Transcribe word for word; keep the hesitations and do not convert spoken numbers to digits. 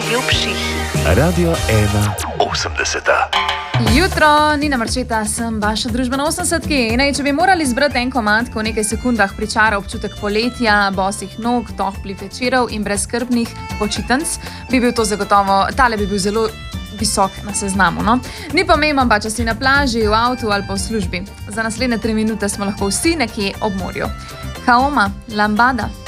najljubših. Radio ena osemdeseta. Jutro, Nina Marčeta, sem vaša družbena osemdesetki. In če bi morali zbrati en komad, ko v nekaj sekundah pričara občutek poletja, bosih nog, toplih večerov in brezskrbnih počitnic, bi bil to zagotovo, tale bi bil zelo visok na seznamu. No? Ni pomembno pa, če si na plaži, v avtu ali pa v službi. Za naslednje tri minute smo lahko vsi nekje ob morju. Kaoma, Lambada.